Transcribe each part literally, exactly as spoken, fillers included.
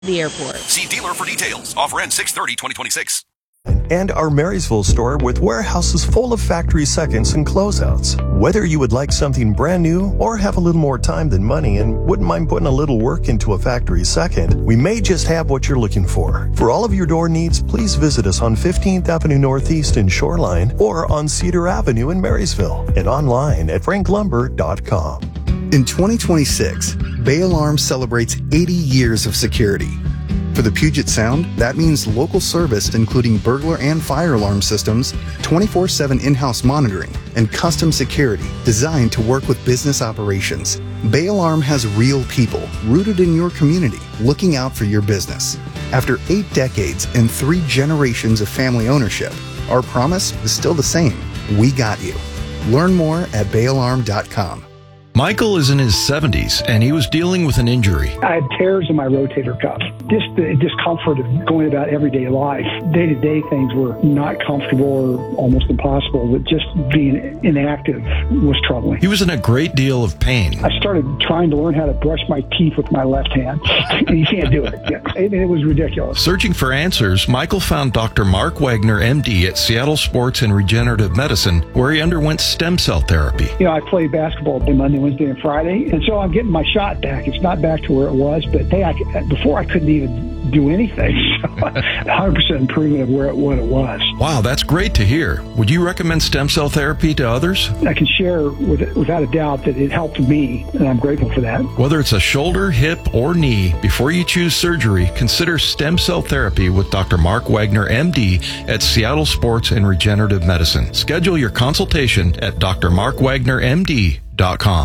the airport. See dealer for details. Offer ends six thirty twenty twenty-six. And our Marysville store with warehouses full of factory seconds and closeouts. Whether you would like something brand new or have a little more time than money and wouldn't mind putting a little work into a factory second, we may just have what you're looking for. For all of your door needs, please visit us on fifteenth Avenue Northeast in Shoreline or on Cedar Avenue in Marysville and online at frank lumber dot com. In twenty twenty-six, Bay Alarm celebrates eighty years of security. For the Puget Sound, that means local service including burglar and fire alarm systems, twenty-four seven in-house monitoring, and custom security designed to work with business operations. Bay Alarm has real people rooted in your community looking out for your business. After eight decades and three generations of family ownership, our promise is still the same. We got you. Learn more at bay alarm dot com. Michael is in his seventies, and he was dealing with an injury. I had tears in my rotator cuff. Just the discomfort of going about everyday life. Day-to-day things were not comfortable or almost impossible, but just being inactive was troubling. He was in a great deal of pain. I started trying to learn how to brush my teeth with my left hand, and you can't do it. It, it was ridiculous. Searching for answers, Michael found Doctor Mark Wagner, M D, at Seattle Sports and Regenerative Medicine, where he underwent stem cell therapy. You know, I played basketball on Monday, Wednesday, and Friday, and so I'm getting my shot back. It's not back to where it was, but hey, I, before I couldn't even do anything. So one hundred percent improvement of where it, what it was. Wow, that's great to hear. Would you recommend stem cell therapy to others? I can share with, without a doubt that it helped me, and I'm grateful for that. Whether it's a shoulder, hip, or knee, before you choose surgery, consider stem cell therapy with Doctor Mark Wagner, M D, at Seattle Sports and Regenerative Medicine. Schedule your consultation at d r mark wagner m d dot com.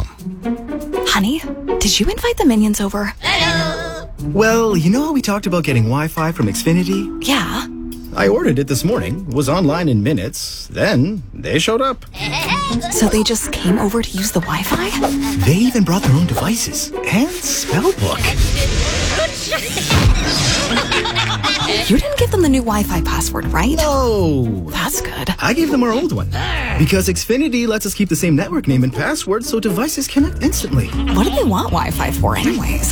Honey, did you invite the minions over? Hello. Well, you know how we talked about getting Wi-Fi from Xfinity? Yeah. I ordered it this morning, was online in minutes, then they showed up. So they just came over to use the Wi-Fi? They even brought their own devices and spell book. You didn't give them the new Wi-Fi password, right? No. That's good. I gave them our old one. Because Xfinity lets us keep the same network name and password so devices connect instantly. What do they want Wi-Fi for anyways?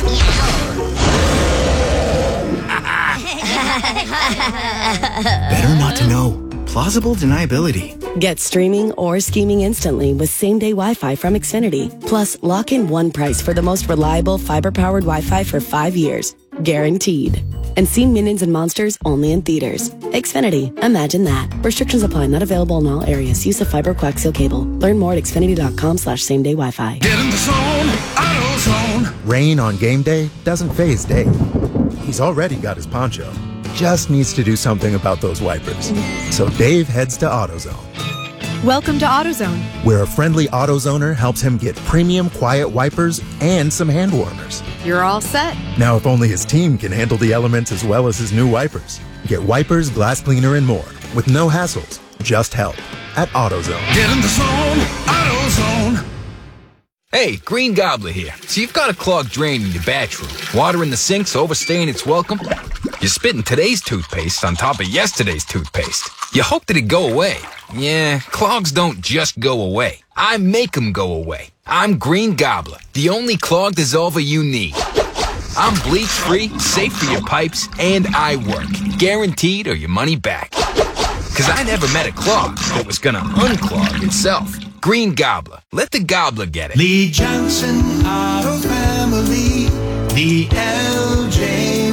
Better not to know. Plausible deniability. Get streaming or scheming instantly with same-day Wi-Fi from Xfinity. Plus, lock in one price for the most reliable fiber-powered Wi-Fi for five years. Guaranteed. And see Minions and Monsters only in theaters. Xfinity. Imagine that. Restrictions apply. Not available in all areas. Use of fiber coaxial cable. Learn more at xfinity.com slash same-day Wi-Fi. Get in the zone. AutoZone. Rain on game day doesn't faze Dave. He's already got his poncho. Just needs to do something about those wipers. So Dave heads to AutoZone. Welcome to AutoZone, where a friendly AutoZoner helps him get premium quiet wipers and some hand warmers. You're all set. Now, if only his team can handle the elements as well as his new wipers. Get wipers, glass cleaner, and more with no hassles, just help at AutoZone. Get in the zone, AutoZone. Hey, Green Gobbler here. So you've got a clogged drain in your bathroom. Water in the sink's overstaying its welcome. You're spitting today's toothpaste on top of yesterday's toothpaste. You hope that it go away. Yeah, clogs don't just go away. I make them go away. I'm Green Gobbler, the only clog dissolver you need. I'm bleach-free, safe for your pipes, and I work. Guaranteed or your money back. Because I never met a clog that was gonna unclog itself. Green Gobbler. Let the gobbler get it. Lee Johnson Auto Family, the L J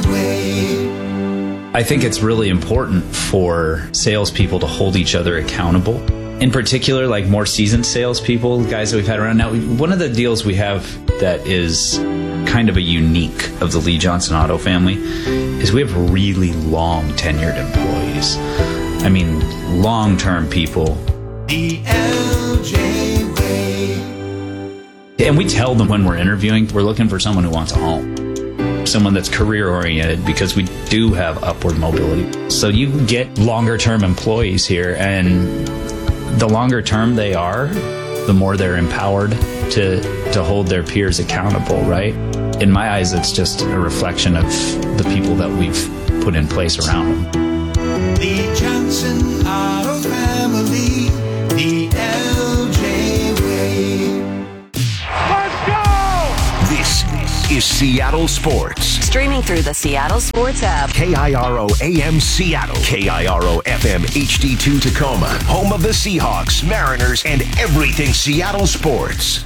way. I think it's really important for salespeople to hold each other accountable. In particular, like more seasoned salespeople, guys that we've had around. Now, one of the deals we have that is kind of a unique of the Lee Johnson Auto family is we have really long tenured employees. I mean, long-term people. The L J way. And we tell them when we're interviewing, we're looking for someone who wants a home. Someone that's career-oriented, because we do have upward mobility. So you get longer-term employees here, and the longer term they are, the more they're empowered to, to hold their peers accountable, right? In my eyes, it's just a reflection of the people that we've put in place around them. The Johnson Auto Family, the L J way. Let's go! This is Seattle Sports. Streaming through the Seattle Sports app. K I R O A M Seattle. K I R O F M H D two Tacoma. Home of the Seahawks, Mariners, and everything Seattle sports.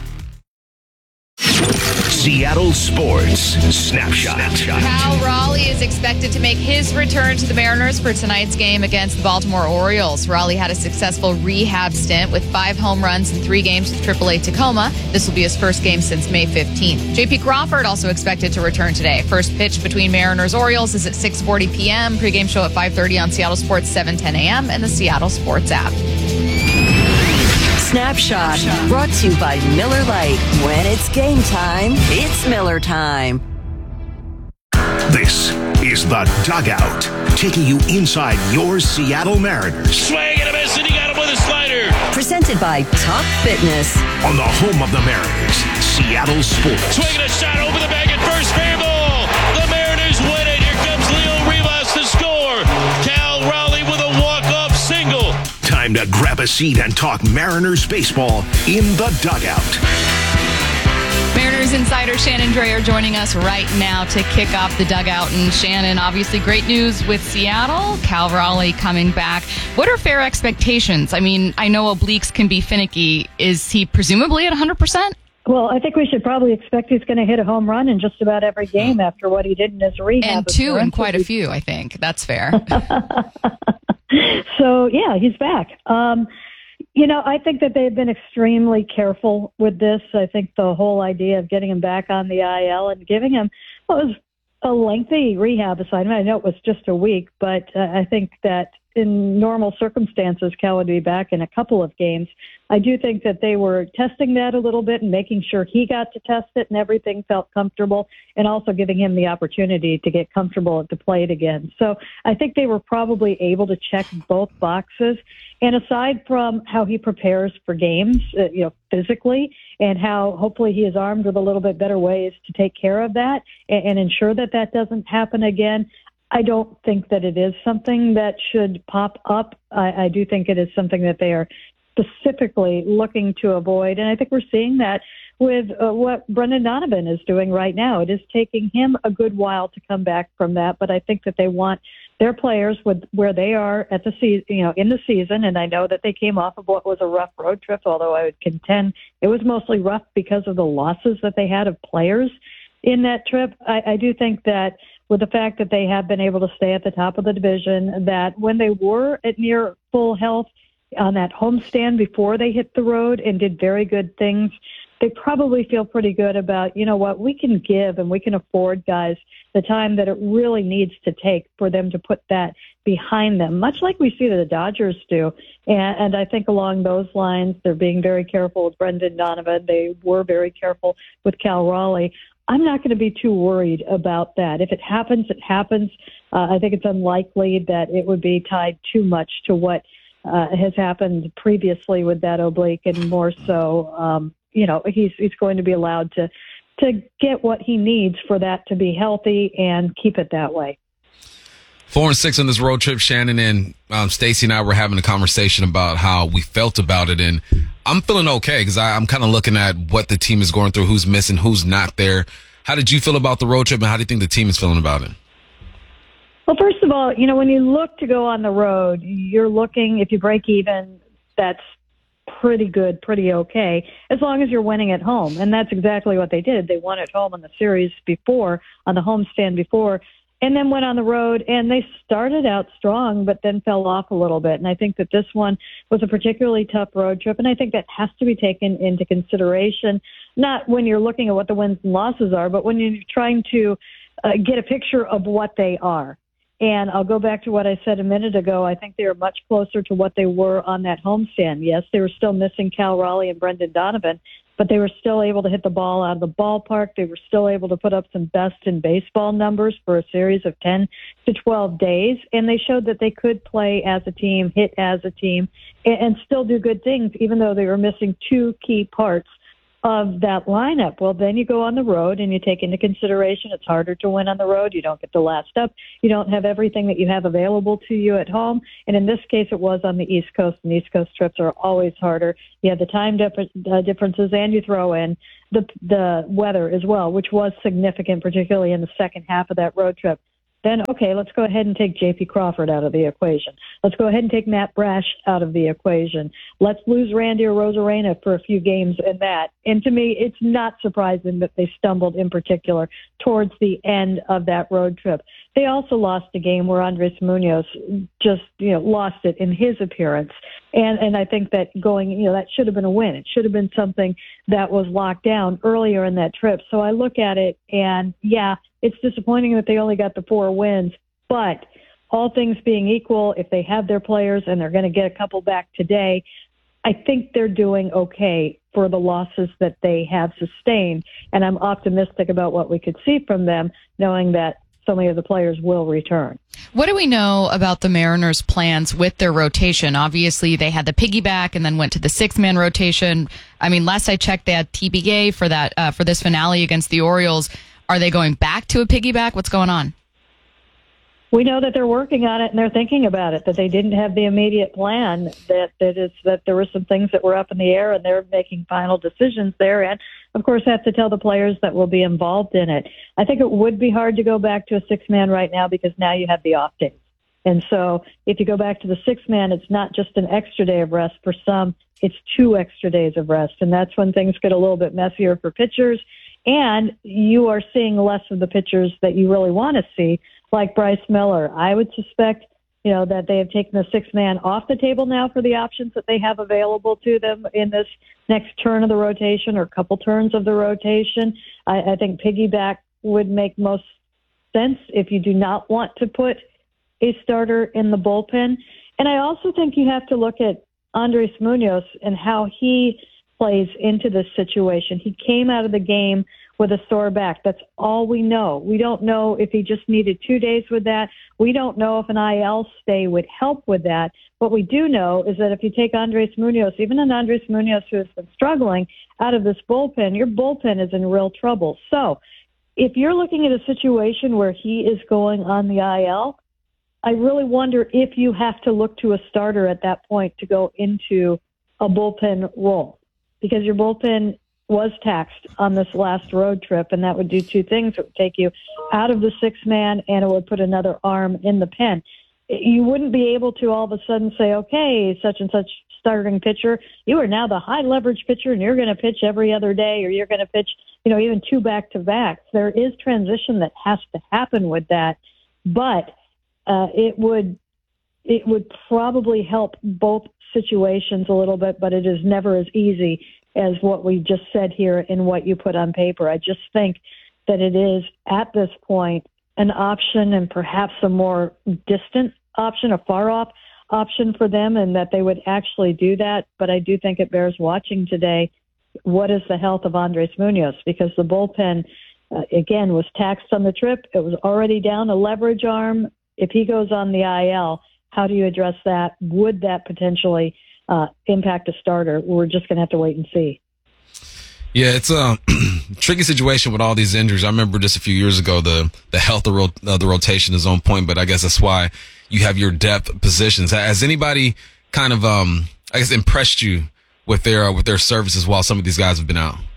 Seattle Sports Snapshot. Cal Raleigh is expected to make his return to the Mariners for tonight's game against the Baltimore Orioles. Raleigh had a successful rehab stint with five home runs in three games with triple A Tacoma. This will be his first game since May fifteenth. J P Crawford also expected to return today. First pitch between Mariners Orioles is at six forty p.m. Pre-game show at five thirty on Seattle Sports, seven ten a.m. and the Seattle Sports app. Snapshot, brought to you by Miller Lite. When it's game time, it's Miller time. This is The Dugout, taking you inside your Seattle Mariners. Swing and a miss, and he got him with a slider. Presented by Top Fitness. On the home of the Mariners, Seattle Sports. Swinging a shot over the bag at first, fair ball. The Mariners win it. Here comes Leo Rivas to score. Cal Raleigh with a walk-off single. Time to grab a seat and talk Mariners baseball in The Dugout. Mariners insider Shannon Drayer joining us right now to kick off the dugout. And Shannon, obviously great news with Seattle. Cal Raleigh coming back. What are fair expectations? I mean, I know obliques can be finicky. Is he presumably at one hundred percent? Well, I think we should probably expect he's going to hit a home run in just about every game after what he did in his rehab. And two in quite a few, I think. That's fair. So, yeah, he's back. Um, you know, I think that they've been extremely careful with this. I think the whole idea of getting him back on the I L and giving him what was a lengthy rehab assignment. I know it was just a week, but uh, I think that in normal circumstances, Cal would be back in a couple of games. I do think that they were testing that a little bit and making sure he got to test it and everything felt comfortable, and also giving him the opportunity to get comfortable at the plate again. So I think they were probably able to check both boxes. And aside from how he prepares for games, uh, you know, physically, and how hopefully he is armed with a little bit better ways to take care of that and, and ensure that that doesn't happen again, I don't think that it is something that should pop up. I, I do think it is something that they are specifically looking to avoid. And I think we're seeing that with uh, what Brendan Donovan is doing right now. It is taking him a good while to come back from that, but I think that they want their players with where they are at the season, you know, in the season. And I know that they came off of what was a rough road trip, although I would contend it was mostly rough because of the losses that they had of players in that trip. I, I do think that with the fact that they have been able to stay at the top of the division, that when they were at near full health on that homestand before they hit the road and did very good things, they probably feel pretty good about, you know what, we can give and we can afford guys the time that it really needs to take for them to put that behind them, much like we see the Dodgers do. And, and I think along those lines, they're being very careful with Brendan Donovan. They were very careful with Cal Raleigh. I'm not going to be too worried about that. If it happens, it happens. Uh, I think it's unlikely that it would be tied too much to what uh, has happened previously with that oblique, and more so, um, you know, he's he's going to be allowed to to get what he needs for that to be healthy and keep it that way. Four and six on this road trip, Shannon, and um, Stacey and I were having a conversation about how we felt about it, and I'm feeling okay because I'm kind of looking at what the team is going through, who's missing, who's not there. How did you feel about the road trip, and how do you think the team is feeling about it? Well, first of all, you know, when you look to go on the road, you're looking, if you break even, that's pretty good, pretty okay, as long as you're winning at home. And that's exactly what they did. They won at home on the series before, on the homestand before, and then went on the road, and they started out strong, but then fell off a little bit. And I think that this one was a particularly tough road trip, and I think that has to be taken into consideration, not when you're looking at what the wins and losses are, but when you're trying to uh, get a picture of what they are. And I'll go back to what I said a minute ago. I think they are much closer to what they were on that homestand. Yes, they were still missing Cal Raleigh and Brendan Donovan, but they were still able to hit the ball out of the ballpark. They were still able to put up some best in baseball numbers for a series of ten to twelve days. And they showed that they could play as a team, hit as a team, and, and still do good things, even though they were missing two key parts of that lineup. Well, then you go on the road and you take into consideration it's harder to win on the road. You don't get the last up. You don't have everything that you have available to you at home. And in this case, it was on the East Coast, and East Coast trips are always harder. You have the time dif- uh, differences, and you throw in the the weather as well, which was significant, particularly in the second half of that road trip. Then, okay, let's go ahead and take J P Crawford out of the equation. Let's go ahead and take Matt Brash out of the equation. Let's lose Randy Arozarena for a few games in that. And to me, it's not surprising that they stumbled in particular towards the end of that road trip. They also lost a game where Andres Munoz just, you know, lost it in his appearance. And and I think that going, you know, that should have been a win. It should have been something that was locked down earlier in that trip. So I look at it and, yeah, it's disappointing that they only got the four wins, but all things being equal, if they have their players and they're going to get a couple back today, I think they're doing okay for the losses that they have sustained. And I'm optimistic about what we could see from them, knowing that so many of the players will return. What do we know about the Mariners' plans with their rotation? Obviously, they had the piggyback and then went to the six-man rotation. I mean, last I checked, they had T B A for that uh, for this finale against the Orioles. Are they going back to a piggyback? What's going on? We know that they're working on it and they're thinking about it, that they didn't have the immediate plan, that that is that there were some things that were up in the air and they're making final decisions there. And, of course, have to tell the players that will be involved in it. I think it would be hard to go back to a six-man right now because now you have the off days. And so if you go back to the six-man, it's not just an extra day of rest. For some, it's two extra days of rest. And that's when things get a little bit messier for pitchers. And you are seeing less of the pitchers that you really want to see, like Bryce Miller. I would suspect, you know, that they have taken the six-man off the table now for the options that they have available to them in this next turn of the rotation or couple turns of the rotation. I, I think piggyback would make most sense if you do not want to put a starter in the bullpen. And I also think you have to look at Andres Munoz and how he plays into this situation. He came out of the game with a sore back. That's all we know. We don't know if he just needed two days with that. We don't know if an I L stay would help with that. What we do know is that if you take Andres Munoz, even an Andres Munoz who has been struggling out of this bullpen, your bullpen is in real trouble. So if you're looking at a situation where he is going on the I L, I really wonder if you have to look to a starter at that point to go into a bullpen role, because your bullpen was taxed on this last road trip, and that would do two things. It would take you out of the six-man, and it would put another arm in the pen. You wouldn't be able to all of a sudden say, okay, such and such starting pitcher, you are now the high-leverage pitcher, and you're going to pitch every other day, or you're going to pitch, you know, even two back-to-backs. There is transition that has to happen with that, but uh, it would it would probably help both situations a little bit, but it is never as easy as what we just said here in what you put on paper. I just think that it is, at this point, an option, and perhaps a more distant option, a far-off option for them, and that they would actually do that. But I do think it bears watching today. What is the health of Andres Munoz? Because the bullpen, uh, again, was taxed on the trip. It was already down a leverage arm. If he goes on the I L, how do you address that? Would that potentially uh, impact a starter? We're just going to have to wait and see. Yeah, it's a tricky situation with all these injuries. I remember just a few years ago, the the health of ro- uh, the rotation is on point, but I guess that's why you have your depth positions. Has anybody kind of, um, I guess, impressed you with their uh, with their services while some of these guys have been out?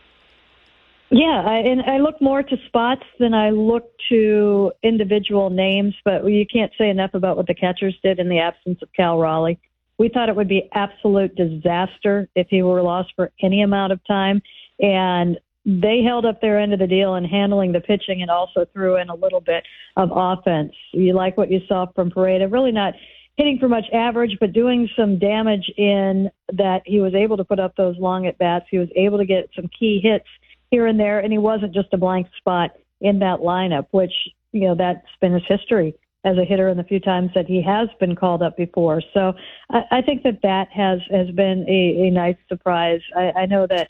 Yeah, I, and I look more to spots than I look to individual names, but you can't say enough about what the catchers did in the absence of Cal Raleigh. We thought it would be absolute disaster if he were lost for any amount of time, and they held up their end of the deal in handling the pitching and also threw in a little bit of offense. You like what you saw from Pareda, really not hitting for much average, but doing some damage in that he was able to put up those long at-bats. He was able to get some key hits here and there, and he wasn't just a blank spot in that lineup, which, you know, that's been his history as a hitter in the few times that he has been called up before. So I, I think that that has, has been a, a nice surprise. I, I know that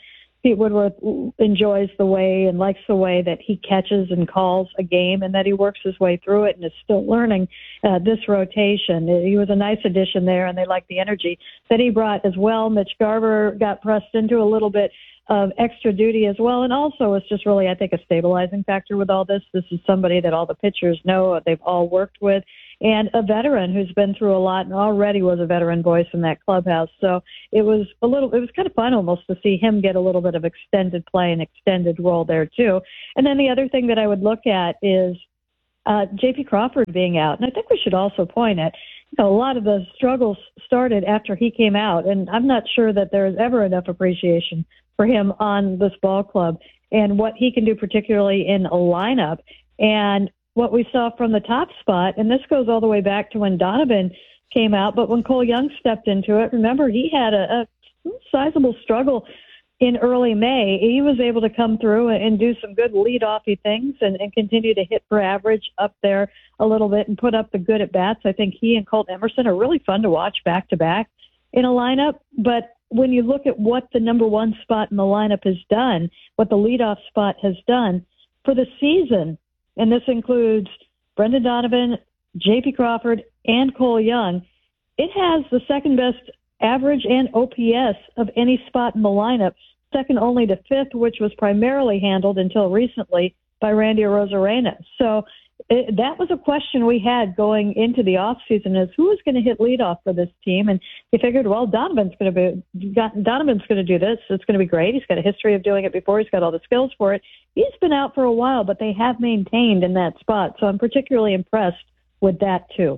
Pete Woodworth enjoys the way and likes the way that he catches and calls a game and that he works his way through it and is still learning uh, this rotation. He was a nice addition there, and they liked the energy that he brought as well. Mitch Garver got pressed into a little bit of extra duty as well, and also it's just really, I think, a stabilizing factor with all this. This is somebody that all the pitchers know, they've all worked with, and a veteran who's been through a lot and already was a veteran voice in that clubhouse. So it was a little, it was kind of fun almost to see him get a little bit of extended play and extended role there too. And then the other thing that I would look at is uh, J P Crawford being out. And I think we should also point at, you know, a lot of the struggles started after he came out. And I'm not sure that there's ever enough appreciation for him on this ball club and what he can do, particularly in a lineup. And what we saw from the top spot, and this goes all the way back to when Donovan came out, but when Cole Young stepped into it, remember, he had a, a sizable struggle in early May. He was able to come through and do some good lead-offy things and, and continue to hit for average up there a little bit and put up the good at-bats. I think he and Colt Emerson are really fun to watch back-to-back in a lineup, but when you look at what the number one spot in the lineup has done, what the leadoff spot has done for the season, and this includes Brendan Donovan, J P Crawford, and Cole Young, it has the second best average and O P S of any spot in the lineup, second only to fifth, which was primarily handled until recently by Randy Arozarena. So it, that was a question we had going into the offseason is who is going to hit leadoff for this team? And you figured, well, Donovan's going to be Donovan's going to do this. It's going to be great. He's got a history of doing it before. He's got all the skills for it. He's been out for a while, but they have maintained in that spot. So I'm particularly impressed with that, too.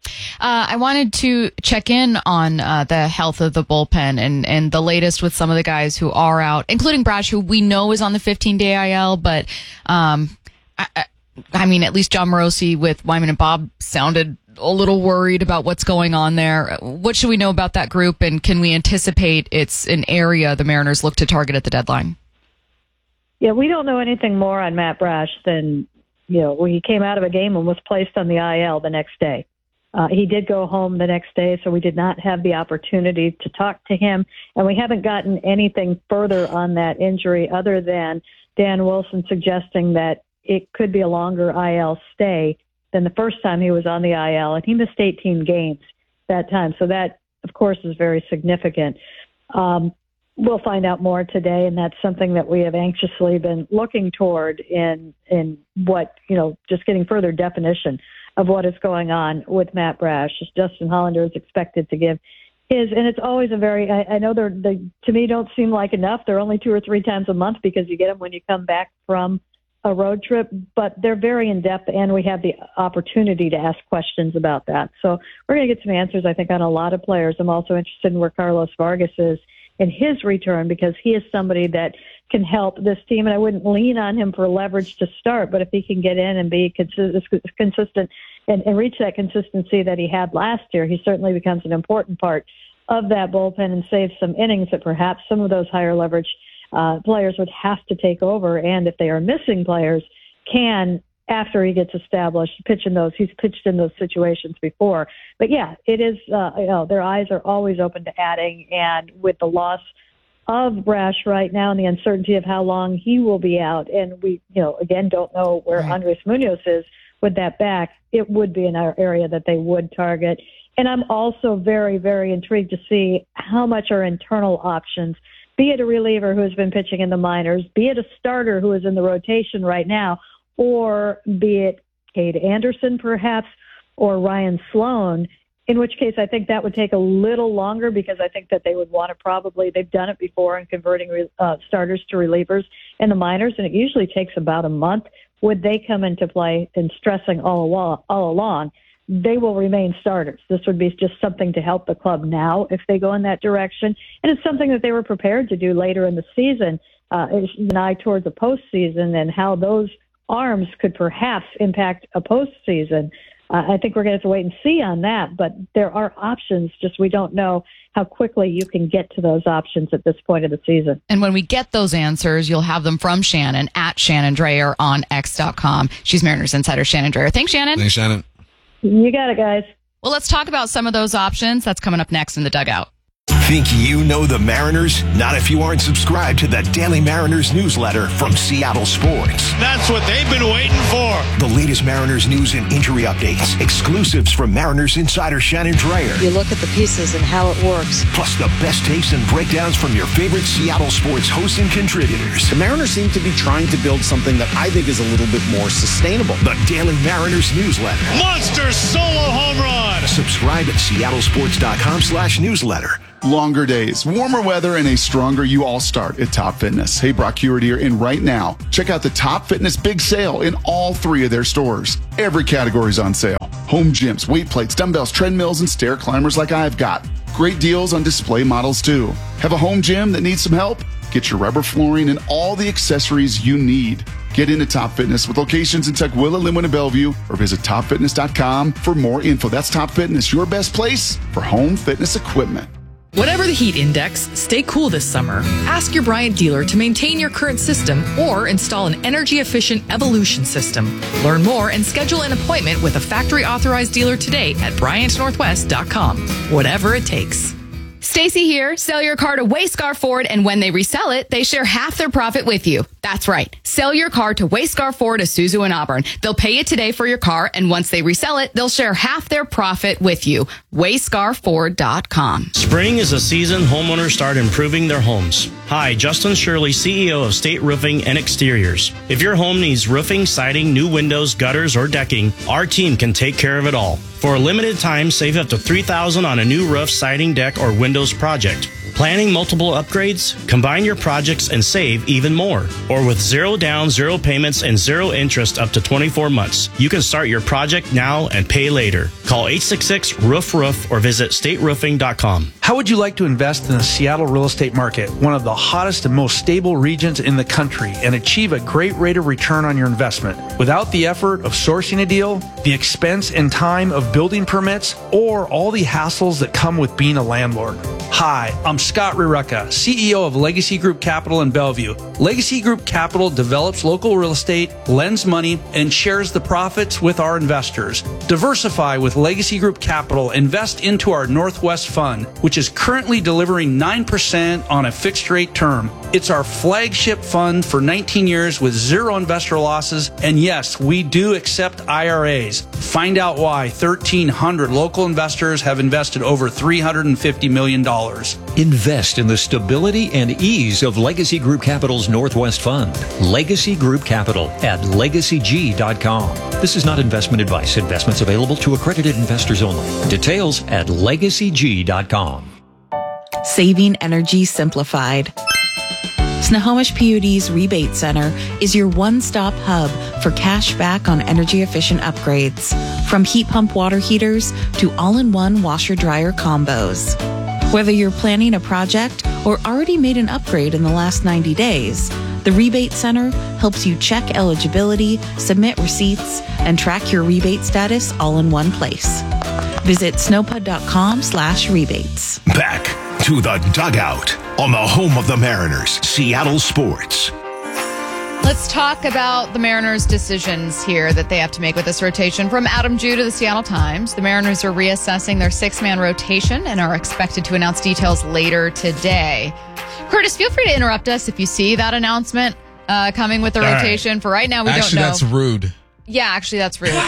Uh, I wanted to check in on uh, the health of the bullpen and, and the latest with some of the guys who are out, including Brash, who we know is on the fifteen-day I L, but um, I, I, I mean, at least John Morosi with Wyman and Bob sounded a little worried about what's going on there. What should we know about that group, and can we anticipate it's an area the Mariners look to target at the deadline? Yeah, we don't know anything more on Matt Brash than, you know, when he came out of a game and was placed on the I L the next day. Uh, he did go home the next day, so we did not have the opportunity to talk to him, and we haven't gotten anything further on that injury other than Dan Wilson suggesting that it could be a longer I L stay than the first time he was on the I L, and he missed eighteen games that time. So that, of course, is very significant. Um, we'll find out more today, and that's something that we have anxiously been looking toward in in what, you know, just getting further definition of what is going on with Matt Brash. Justin Hollander is expected to give his, and it's always a very, I, I know they're, they, to me, don't seem like enough. They're only two or three times a month because you get them when you come back from a road trip, but they're very in-depth, and we have the opportunity to ask questions about that. So we're going to get some answers, I think, on a lot of players. I'm also interested in where Carlos Vargas is in his return, because he is somebody that can help this team, and I wouldn't lean on him for leverage to start, but if he can get in and be consistent, consistent and, and reach that consistency that he had last year, he certainly becomes an important part of that bullpen and saves some innings that perhaps some of those higher leverage uh, players would have to take over, and if they are missing players, can, after he gets established, pitch in those. He's pitched in those situations before. But yeah, it is, uh, you know, their eyes are always open to adding, and with the loss of Brash right now and the uncertainty of how long he will be out, and we, you know, again, don't know where right. Andres Munoz is with that back, it would be an area that they would target. And I'm also very, very intrigued to see how much are internal options, be it a reliever who has been pitching in the minors, be it a starter who is in the rotation right now, or be it Cade Anderson perhaps, or Ryan Sloan, in which case I think that would take a little longer, because I think that they would want to probably, they've done it before in converting uh, starters to relievers in the minors, and it usually takes about a month. Would they come into play? And stressing all along, all along, they will remain starters. This would be just something to help the club now if they go in that direction. And it's something that they were prepared to do later in the season, uh, an eye towards the postseason and how those arms could perhaps impact a postseason. Uh, I think we're going to have to wait and see on that, but there are options, just we don't know how quickly you can get to those options at this point of the season. And when we get those answers, you'll have them from Shannon at Shannon Drayer on X dot com. She's Mariners insider Shannon Drayer. Thanks, Shannon. Thanks, Shannon. You got it, guys. Well, let's talk about some of those options. That's coming up next in the Dugout. Think you know the Mariners? Not if you aren't subscribed to the Daily Mariners newsletter from Seattle Sports. That's what they've been waiting for. The latest Mariners news and injury updates, exclusives from Mariners insider Shannon Dreyer. You look at the pieces and how it works. Plus the best takes and breakdowns from your favorite Seattle sports hosts and contributors. The Mariners seem to be trying to build something that I think is a little bit more sustainable. The Daily Mariners newsletter. Monster solo home run. Subscribe at seattlesports.com slash newsletter. Longer days, warmer weather, and a stronger you all start at Top Fitness. Hey, Brock Hewitt here, and right now, check out the Top Fitness Big Sale in all three of their stores. Every category is on sale. Home gyms, weight plates, dumbbells, treadmills, and stair climbers like I've got. Great deals on display models, too. Have a home gym that needs some help? Get your rubber flooring and all the accessories you need. Get into Top Fitness with locations in Tukwila, Linwood, and Bellevue, or visit top fitness dot com for more info. That's Top Fitness, your best place for home fitness equipment. Whatever the heat index, stay cool this summer. Ask your Bryant dealer to maintain your current system or install an energy-efficient Evolution system. Learn more and schedule an appointment with a factory-authorized dealer today at bryant northwest dot com. Whatever it takes. Stacy here. Sell your car to Wayscar Ford, and when they resell it, they share half their profit with you. That's right. Sell your car to Wayscar Ford, Isuzu, and Auburn. They'll pay you today for your car, and once they resell it, they'll share half their profit with you. wayscar ford dot com. Spring is a season homeowners start improving their homes. Hi, Justin Shirley, C E O of State Roofing and Exteriors. If your home needs roofing, siding, new windows, gutters, or decking, our team can take care of it all. For a limited time, save up to three thousand dollars on a new roof, siding, deck, or windows project. Planning multiple upgrades? Combine your projects and save even more. Or with zero down, zero payments, and zero interest up to twenty-four months. You can start your project now and pay later. Call eight six six, roof roof or visit state roofing dot com. How would you like to invest in the Seattle real estate market, one of the hottest and most stable regions in the country, and achieve a great rate of return on your investment without the effort of sourcing a deal, the expense and time of building permits, or all the hassles that come with being a landlord? Hi, I'm Scott Rireka, C E O of Legacy Group Capital in Bellevue. Legacy Group Capital develops local real estate, lends money, and shares the profits with our investors. Diversify with Legacy Group Capital. Invest into our Northwest Fund, which is currently delivering nine percent on a fixed rate term. It's our flagship fund for nineteen years with zero investor losses. And yes, we do accept I R As. Find out why thirteen hundred local investors have invested over three hundred fifty million dollars. Invest in the stability and ease of Legacy Group Capital's Northwest Fund. Legacy Group Capital at legacy g dot com. This is not investment advice. Investments available to accredited investors only. Details at legacy g dot com. Saving energy simplified. Snohomish P U D's Rebate Center is your one-stop hub for cash back on energy-efficient upgrades. From heat pump water heaters to all-in-one washer-dryer combos. Whether you're planning a project or already made an upgrade in the last ninety days, the Rebate Center helps you check eligibility, submit receipts, and track your rebate status all in one place. Visit snowpud.com slash rebates. Back to the dugout on the home of the Mariners, Seattle Sports. Let's talk about the Mariners' decisions here that they have to make with this rotation. From Adam Jude of the Seattle Times, the Mariners are reassessing their six-man rotation and are expected to announce details later today. Curtis, feel free to interrupt us if you see that announcement uh, coming with the All rotation. Right. For right now, we actually, don't know. Actually, that's rude. Yeah, actually, that's rude.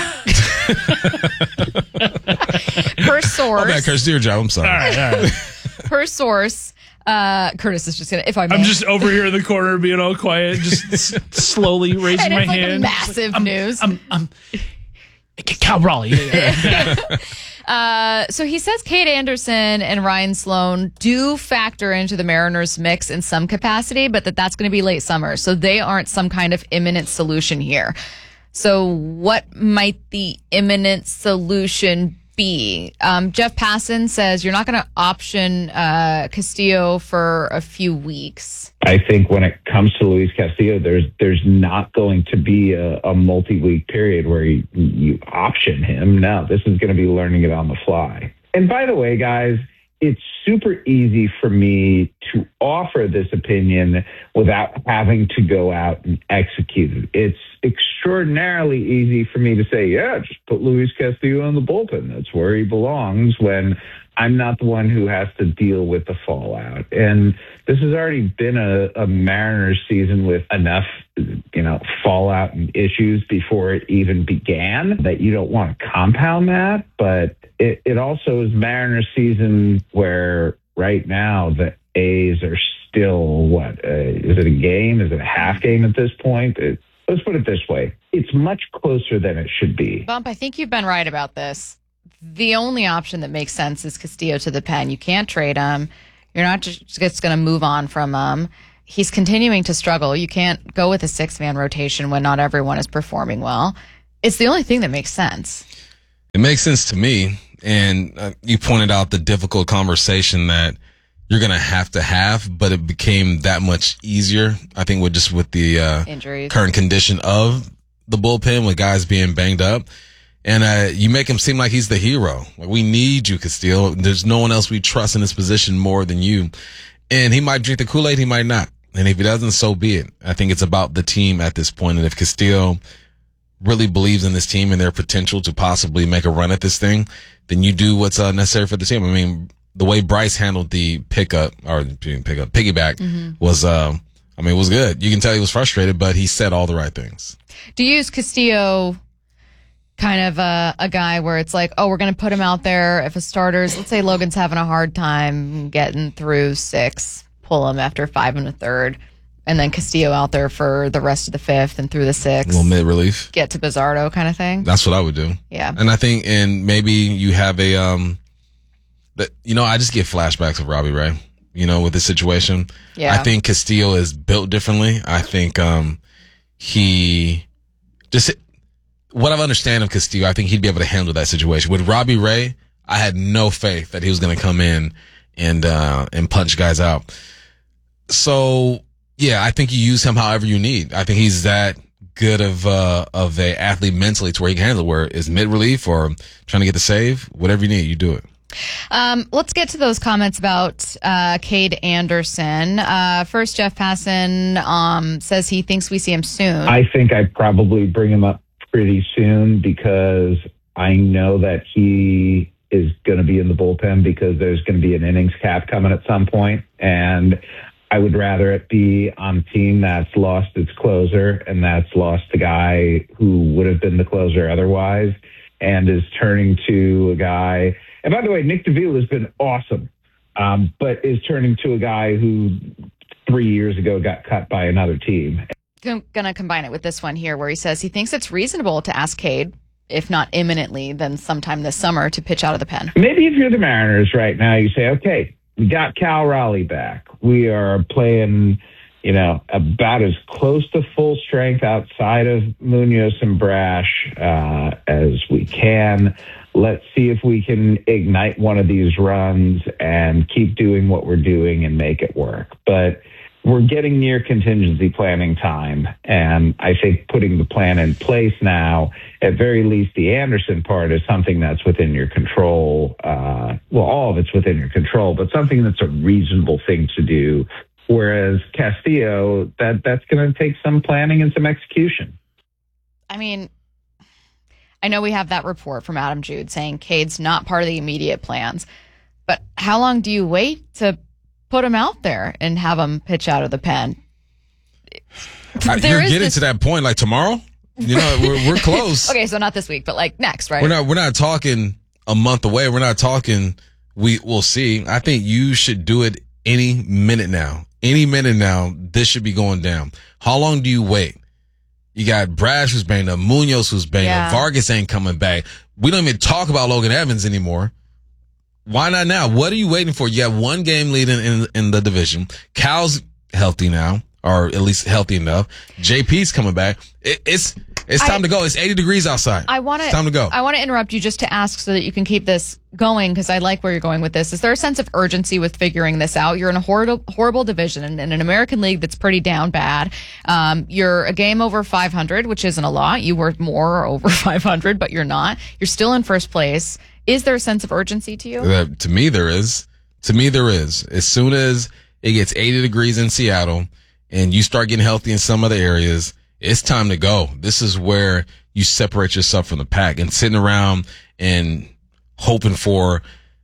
Per source. Oh, bad, Curtis, do your job. I'm sorry. All right, all right. Per source. Uh, Curtis is just gonna. If I may. I'm just over here in the corner, being all quiet, just s- slowly raising and my it's like hand. A massive I'm, news. I'm, I'm, I'm Cal Raleigh. Yeah. uh, so he says Kate Anderson and Ryan Sloan do factor into the Mariners mix in some capacity, but that that's going to be late summer, so they aren't some kind of imminent solution here. So what might the imminent solution be? Um, Jeff Passan says you're not going to option uh, Castillo for a few weeks. I think when it comes to Luis Castillo, there's there's not going to be a, a multi-week period where you, you option him. No, this is going to be learning it on the fly. And by the way, guys, it's super easy for me to offer this opinion without having to go out and execute it. It's extraordinarily easy for me to say, yeah, just put Luis Castillo in the bullpen. That's where he belongs, when I'm not the one who has to deal with the fallout. And this has already been a, a Mariners season with enough, you know, fallout and issues before it even began that you don't want to compound that. But it, it also is Mariners season where right now the A's are still, what, uh, is it a game? Is it a half game at this point? It, let's put it this way. It's much closer than it should be. Bump, I think you've been right about this. The only option that makes sense is Castillo to the pen. You can't trade him. You're not just, just going to move on from him. He's continuing to struggle. You can't go with a six-man rotation when not everyone is performing well. It's the only thing that makes sense. It makes sense to me. And uh, you pointed out the difficult conversation that you're going to have to have, but it became that much easier, I think, with just with the uh, Injuries. current condition of the bullpen, with guys being banged up. And uh, you make him seem like he's the hero. Like, we need you, Castillo. There's no one else we trust in this position more than you. And he might drink the Kool-Aid, he might not. And if he doesn't, so be it. I think it's about the team at this point. And if Castillo really believes in this team and their potential to possibly make a run at this thing, then you do what's uh, necessary for the team. I mean, the way Bryce handled the pickup, or pickup, piggyback Mhm. was, uh, I mean, it was good. You can tell he was frustrated, but he said all the right things. Do you use Castillo kind of a, a guy where it's like, oh, we're going to put him out there if a starter's, let's say Logan's having a hard time getting through six, pull him after five and a third, and then Castillo out there for the rest of the fifth and through the A sixth. little mid-relief. Get to Bizardo kind of thing. That's what I would do. Yeah. And I think, and maybe you have a, um, that, you know, I just get flashbacks of Robbie Ray, you know, with this situation. Yeah. I think Castillo is built differently. I think, um, he just, what I understand of Castillo, I think he'd be able to handle that situation. With Robbie Ray, I had no faith that he was going to come in and, uh, and punch guys out. So, yeah, I think you use him however you need. I think he's that good of, uh, of a athlete mentally to where he can handle it, where it's mid-relief or trying to get the save, whatever you need, you do it. Um, let's get to those comments about uh, Cade Anderson. Uh, first, Jeff Passan um, says he thinks we see him soon. I think I'd probably bring him up pretty soon because I know that he is going to be in the bullpen because there's going to be an innings cap coming at some point. And I would rather it be on a team that's lost its closer and that's lost a guy who would have been the closer otherwise and is turning to a guy. And by the way, Nick Davila has been awesome, um, but is turning to a guy who three years ago got cut by another team. I'm going to combine it with this one here where he says he thinks it's reasonable to ask Cade, if not imminently, then sometime this summer, to pitch out of the pen. Maybe if you're the Mariners right now, you say, okay, we got Cal Raleigh back. We are playing, you know, about as close to full strength outside of Munoz and Brash uh, as we can. Let's see if we can ignite one of these runs and keep doing what we're doing and make it work. But we're getting near contingency planning time, and I think putting the plan in place now, at very least the Anderson part, is something that's within your control. Uh, well, all of it's within your control, but something that's a reasonable thing to do. Whereas Castillo, that that's going to take some planning and some execution. I mean, I know we have that report from Adam Jude saying Cade's not part of the immediate plans, but how long do you wait to put him out there and have him pitch out of the pen? I, you're getting this... to that point, like tomorrow. You know, we're, we're close. Okay, so not this week, but like next, right? We're not. We're not talking a month away. We're not talking. We we'll see. I think you should do it any minute now. Any minute now. This should be going down. How long do you wait? You got Brash who's banged up, Munoz who's banged Yeah. up, Vargas ain't coming back. We don't even talk about Logan Evans anymore. Why not now? What are you waiting for? You have one game lead in, in, in the division. Cal's healthy now, or at least healthy enough. J P's coming back. It, it's it's time I- to go. It's eighty degrees outside. I want It's time to go. I want to interrupt you just to ask so that you can keep this going because I like where you're going with this. Is there a sense of urgency with figuring this out? You're in a horrible, horrible division in, in an American League that's pretty down bad. Um, you're a game over five hundred, which isn't a lot. You were more over five hundred, but you're not. You're still in first place. Is there a sense of urgency to you? Uh, to me, there is. To me, there is. As soon as it gets eighty degrees in Seattle and you start getting healthy in some other areas it's time to go. This is where you separate yourself from the pack, and sitting around and hoping for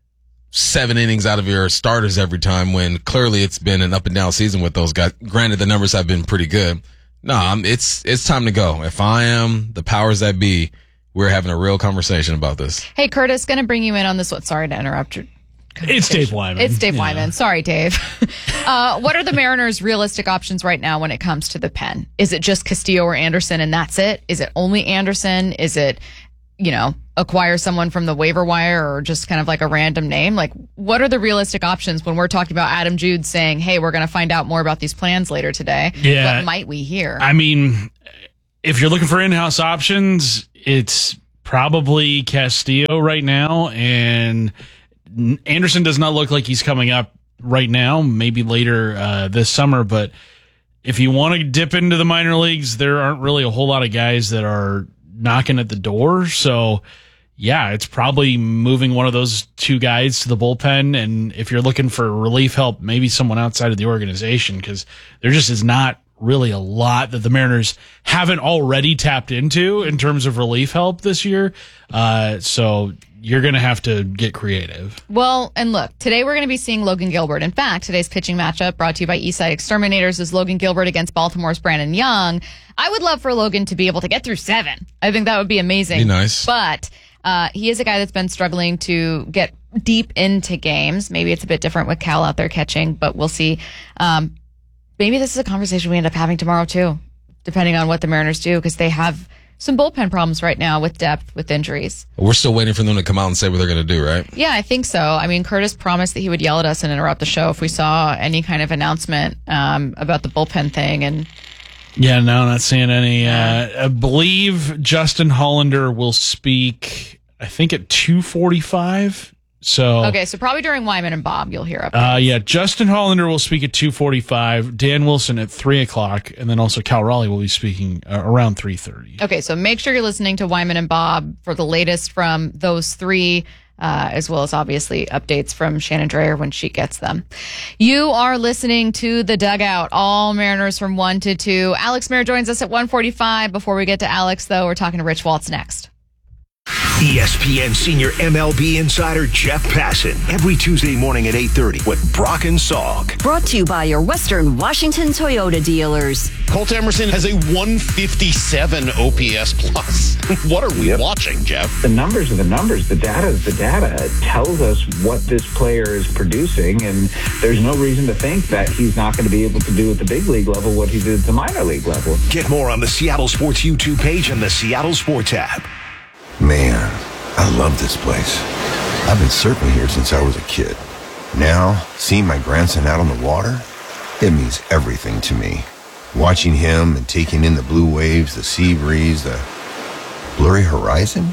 seven innings out of your starters every time when clearly it's been an up and down season with those guys. Granted, the numbers have been pretty good. No, I'm, it's it's time to go. If I am the powers that be, we're having a real conversation about this. Hey, Curtis, going to bring you in on this one. Sorry to interrupt your It's Dave Wyman. It's Dave yeah. Wyman. Sorry, Dave. uh, what are the Mariners' realistic options right now when it comes to the pen? Is it just Castillo or Anderson and that's it? Is it only Anderson? Is it, you know, acquire someone from the waiver wire or just kind of like a random name? Like, what are the realistic options when we're talking about Adam Jude saying, hey, we're going to find out more about these plans later today? Yeah. What might we hear? I mean, if you're looking for in-house options, it's probably Castillo right now, and Anderson does not look like he's coming up right now, maybe later uh, this summer. But if you want to dip into the minor leagues, there aren't really a whole lot of guys that are knocking at the door. So, yeah, it's probably moving one of those two guys to the bullpen. And if you're looking for relief help, maybe someone outside of the organization, because there just is not really a lot that the Mariners haven't already tapped into in terms of relief help this year. Uh, so you're going to have to get creative. Well, and look, today we're going to be seeing Logan Gilbert. In fact, today's pitching matchup brought to you by Eastside Exterminators is Logan Gilbert against Baltimore's Brandon Young. I would love for Logan to be able to get through seven. I think that would be amazing. Be nice. But uh, he is a guy that's been struggling to get deep into games. Maybe it's a bit different with Cal out there catching, but we'll see. Um, maybe this is a conversation we end up having tomorrow too, depending on what the Mariners do, because they have some bullpen problems right now with depth, with injuries. We're still waiting for them to come out and say what they're going to do, right? Yeah, I think so. I mean, Curtis promised that he would yell at us and interrupt the show if we saw any kind of announcement um, about the bullpen thing. And yeah, no, not seeing any. Uh, I believe Justin Hollander will speak, I think, at two forty-five. So okay, so probably during Wyman and Bob, you'll hear updates. Uh, yeah, Justin Hollander will speak at two forty-five, Dan Wilson at three o'clock, and then also Cal Raleigh will be speaking uh, around three thirty. Okay, so make sure you're listening to Wyman and Bob for the latest from those three, uh, as well as obviously updates from Shannon Dreyer when she gets them. You are listening to The Dugout, all Mariners from one to two. Alex Mayer joins us at one forty-five. Before we get to Alex, though, we're talking to Rich Waltz next. E S P N senior M L B insider Jeff Passan every Tuesday morning at eight thirty with Brock and Salk. Brought to you by your Western Washington Toyota dealers. Colt Emerson has a one fifty-seven O P S plus. What are we yep. watching, Jeff? The numbers are the numbers. The data is the data. It tells us what this player is producing, and there's no reason to think that he's not going to be able to do at the big league level what he did at the minor league level. Get more on the Seattle Sports YouTube page and the Seattle Sports app. Man, I love this place. I've been surfing here since I was a kid. Now, seeing my grandson out on the water, it means everything to me. Watching him and taking in the blue waves, the sea breeze, the blurry horizon.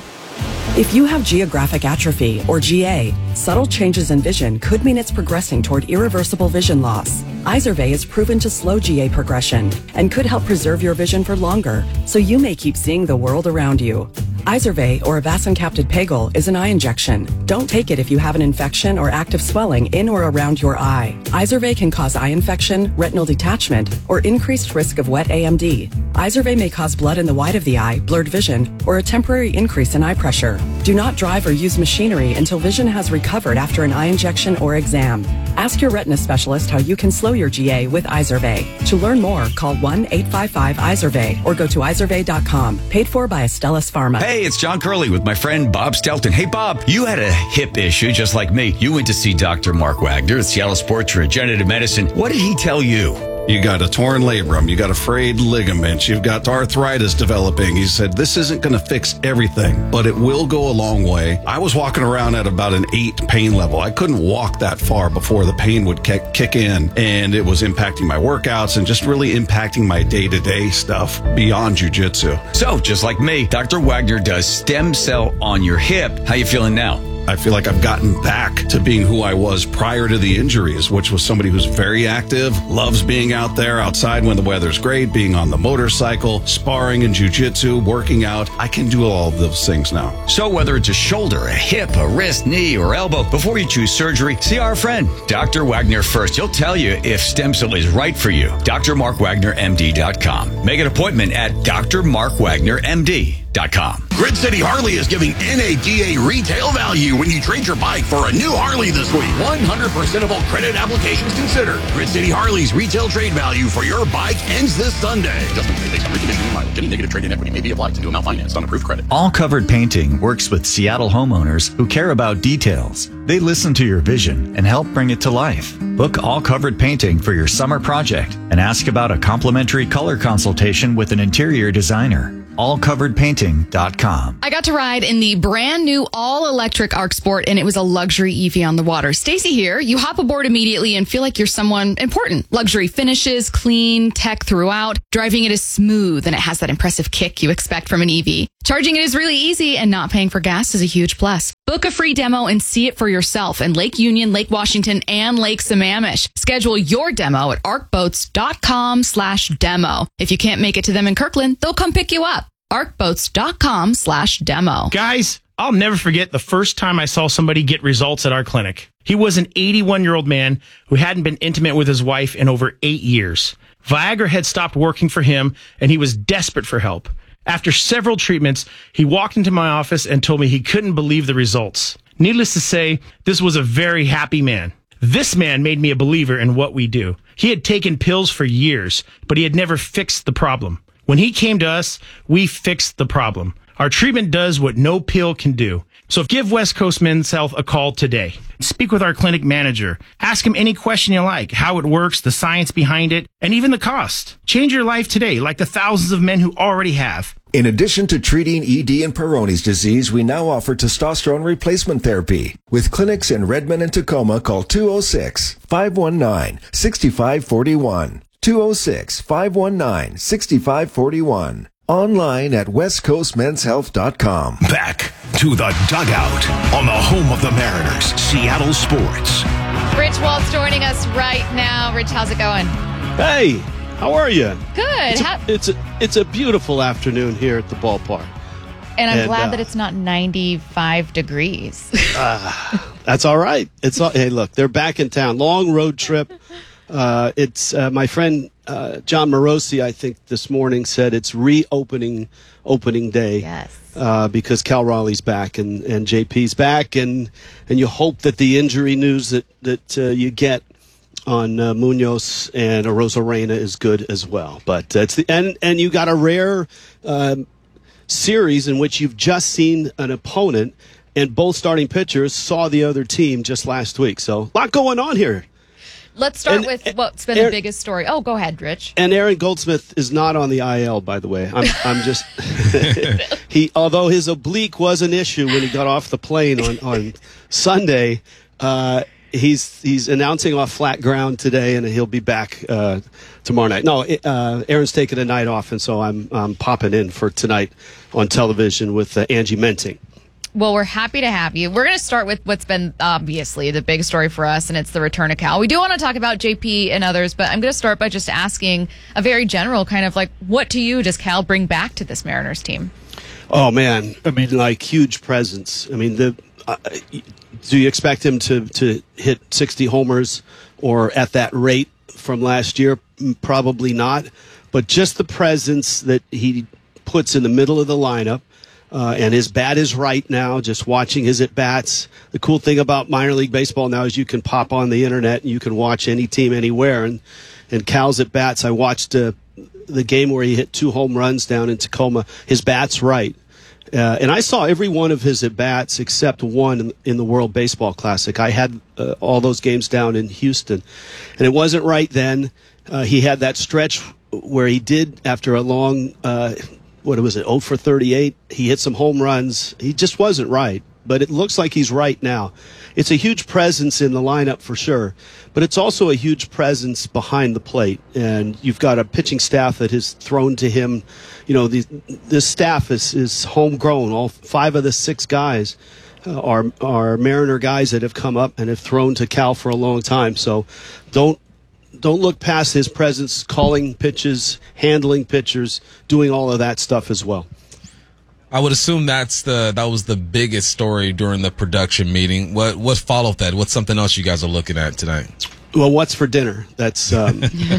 If you have geographic atrophy, or G A, subtle changes in vision could mean it's progressing toward irreversible vision loss. Izervay is proven to slow G A progression and could help preserve your vision for longer, so you may keep seeing the world around you. Izervay, or avacincaptad pegol, is an eye injection. Don't take it if you have an infection or active swelling in or around your eye. Izervay can cause eye infection, retinal detachment, or increased risk of wet A M D. Izervay may cause blood in the white of the eye, blurred vision, or a temporary increase in eye pressure. Do not drive or use machinery until vision has recovered after an eye injection or exam. Ask your retina specialist how you can slow your G A with Izervay. To learn more, call one eight five five Izervay or go to izervay dot com. Paid for by Astellas Pharma. Hey, it's John Curley with my friend Bob Stelton. Hey, Bob, you had a hip issue just like me. You went to see Doctor Mark Wagner at Seattle Sports Regenerative Medicine. What did he tell you? You got a torn labrum. You got a frayed ligaments. You've got arthritis developing. He said, this isn't going to fix everything, but it will go a long way. I was walking around at about an eight pain level. I couldn't walk that far before the pain would kick, kick in, and it was impacting my workouts and just really impacting my day-to-day stuff beyond jiu-jitsu. So, just like me, Doctor Wagner does stem cell on your hip. How you feeling now? I feel like I've gotten back to being who I was prior to the injuries, which was somebody who's very active, loves being out there outside when the weather's great, being on the motorcycle, sparring and jujitsu, working out. I can do all of those things now. So whether it's a shoulder, a hip, a wrist, knee, or elbow, before you choose surgery, see our friend, Doctor Wagner first. He'll tell you if stem cell is right for you. D R Mark Wagner M D dot com. Make an appointment at D R Mark Wagner M D dot com. Grid City Harley is giving N A D A retail value when you trade your bike for a new Harley this week. one hundred percent of all credit applications considered. Grid City Harley's retail trade value for your bike ends this Sunday. Adjustment based on reconditioning and mileage. Any negative trade-in equity may be applied to new amount financed on approved credit. All Covered Painting works with Seattle homeowners who care about details. They listen to your vision and help bring it to life. Book All Covered Painting for your summer project and ask about a complimentary color consultation with an interior designer. all covered painting dot com. I got to ride in the brand new all-electric Arc Sport, and it was a luxury Eevee on the water. Stacy here. You hop aboard immediately and feel like you're someone important. Luxury finishes, clean, tech throughout. Driving it is smooth, and it has that impressive kick you expect from an Eevee. Charging it is really easy, and not paying for gas is a huge plus. Book a free demo and see it for yourself in Lake Union, Lake Washington, and Lake Sammamish. Schedule your demo at arc boats dot com slash demo. If you can't make it to them in Kirkland, they'll come pick you up. arc boats dot com slash demo. Guys, I'll never forget the first time I saw somebody get results at our clinic. He was an eighty-one-year-old man who hadn't been intimate with his wife in over eight years. Viagra had stopped working for him, and he was desperate for help. After several treatments, he walked into my office and told me he couldn't believe the results. Needless to say, this was a very happy man. This man made me a believer in what we do. He had taken pills for years, but he had never fixed the problem. When he came to us, we fixed the problem. Our treatment does what no pill can do. So give West Coast Men's Health a call today. Speak with our clinic manager. Ask him any question you like, how it works, the science behind it, and even the cost. Change your life today, like the thousands of men who already have. In addition to treating E D and Peyronie's disease, we now offer testosterone replacement therapy. With clinics in Redmond and Tacoma, call two oh six, five one nine, six five four one. two oh six, five one nine, six five four one. Online at west coast men's health dot com. Back to the dugout on the home of the Mariners, Seattle Sports. Rich Waltz joining us right now. Rich, how's it going? Hey, how are you? Good. It's a, How- it's a, it's a beautiful afternoon here at the ballpark. and I'm and, glad uh, that it's not ninety-five degrees. uh, that's all right. It's all, hey, look, they're back in town. Long road trip. Uh, it's uh, my friend uh, John Morosi, I think, this morning said it's reopening opening day. Yes. Uh, because Cal Raleigh's back and, and J P's back, and and you hope that the injury news that that uh, you get on uh, Munoz and Arozarena is good as well. But uh, it's the and and you got a rare um, series in which you've just seen an opponent, and both starting pitchers saw the other team just last week. So a lot going on here. Let's start And- with what's been Aaron- the biggest story. Oh, go ahead, Rich. And Aaron Goldsmith is not on the I L, by the way. I'm, I'm just he. Although his oblique was an issue when he got off the plane on on Sunday, uh, he's he's announcing off flat ground today, and he'll be back uh, tomorrow night. No, uh, Aaron's taking a night off, and so I'm I'm popping in for tonight on television with uh, Angie Menting. Well, we're happy to have you. We're going to start with what's been obviously the big story for us, and it's the return of Cal. We do want to talk about J P and others, but I'm going to start by just asking a very general kind of like, what to you does Cal bring back to this Mariners team? Oh man, I mean, like huge presence. I mean, the uh, do you expect him to to hit sixty homers or at that rate from last year? Probably not. But just the presence that he puts in the middle of the lineup. Uh, and his bat is right now, just watching his at-bats. The cool thing about minor league baseball now is you can pop on the internet and you can watch any team anywhere. And, and Cal's at-bats, I watched uh, the game where he hit two home runs down in Tacoma. His bat's right. Uh, and I saw every one of his at-bats except one in, in the World Baseball Classic. I had uh, all those games down in Houston. And it wasn't right then. Uh, he had that stretch where he did, after a long... Uh, what was it, oh for thirty-eight? He hit some home runs. He just wasn't right, but it looks like he's right now. It's a huge presence in the lineup for sure, but it's also a huge presence behind the plate. And you've got a pitching staff that has thrown to him. You know, the, this staff is, is homegrown. All five of the six guys uh, are are Mariner guys that have come up and have thrown to Cal for a long time. So don't don't look past his presence, calling pitches, handling pitchers, doing all of that stuff as well. I would assume that's the that was the biggest story during the production meeting. What what followed that? What's something else you guys are looking at tonight? Well, what's for dinner? That's um,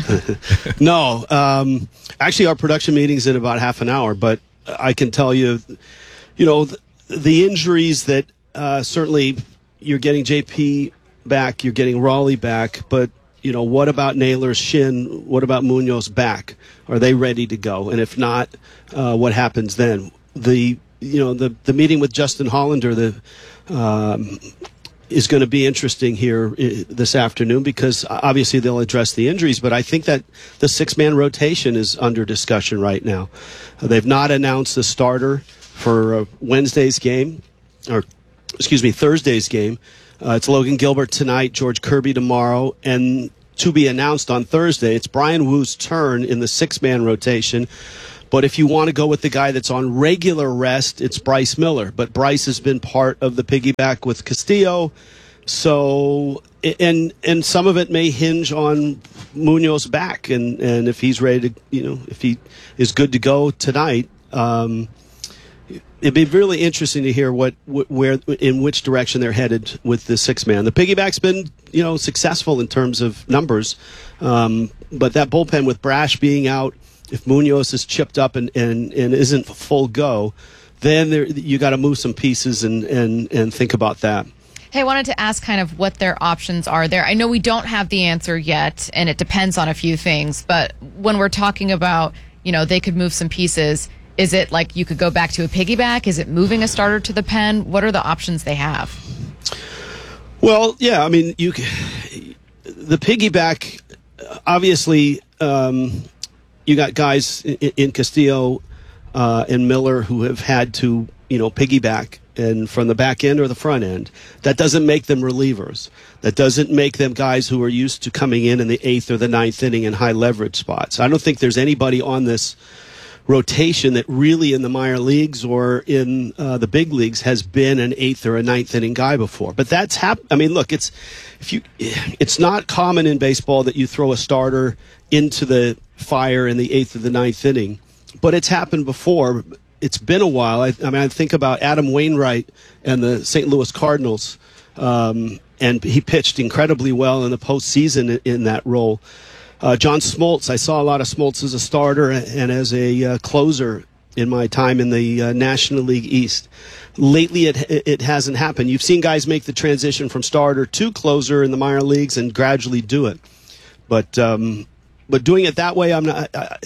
no. Um, actually, our production meeting's in about half an hour, but I can tell you, you know, the, the injuries that uh, certainly you're getting J P back, you're getting Raleigh back, but you know, what about Naylor's shin? What about Munoz back? Are they ready to go? And if not, uh, what happens then? The you know the the meeting with Justin Hollander the um, is going to be interesting here this afternoon because obviously they'll address the injuries, but I think that the six-man rotation is under discussion right now. Uh, they've not announced the starter for uh, Wednesday's game, or excuse me, Thursday's game. Uh, it's Logan Gilbert tonight, George Kirby tomorrow, and to be announced on Thursday, it's Brian Wu's turn in the six-man rotation. But if you want to go with the guy that's on regular rest, it's Bryce Miller. But Bryce has been part of the piggyback with Castillo. So, and and some of it may hinge on Munoz back. And, and if he's ready to, you know, if he is good to go tonight, um, it'd be really interesting to hear what, where, in which direction they're headed with the six man. The piggyback's been, you know, successful in terms of numbers. Um, but that bullpen with Brash being out, if Munoz is chipped up and, and, and isn't full go, then there, you got to move some pieces and, and, and think about that. Hey, I wanted to ask kind of what their options are there. I know we don't have the answer yet, and it depends on a few things. But when we're talking about, you know, they could move some pieces, is it like you could go back to a piggyback? Is it moving a starter to the pen? What are the options they have? Well, yeah, I mean, you the piggyback, obviously, um, you got guys in, in Castillo uh, and Miller who have had to, you know, piggyback and from the back end or the front end. That doesn't make them relievers. That doesn't make them guys who are used to coming in in the eighth or the ninth inning in high leverage spots. I don't think there's anybody on this rotation that really in the minor leagues or in uh, the big leagues has been an eighth or a ninth inning guy before. But that's hap- I mean, look, it's if you, it's not common in baseball that you throw a starter into the fire in the eighth or the ninth inning, but it's happened before. It's been a while. I, I mean, I think about Adam Wainwright and the Saint Louis Cardinals, um, and he pitched incredibly well in the postseason in, in that role. Uh, John Smoltz, I saw a lot of Smoltz as a starter and as a uh, closer in my time in the uh, National League East. Lately, it it hasn't happened. You've seen guys make the transition from starter to closer in the minor leagues and gradually do it, but um, but doing it that way, I'm not. I,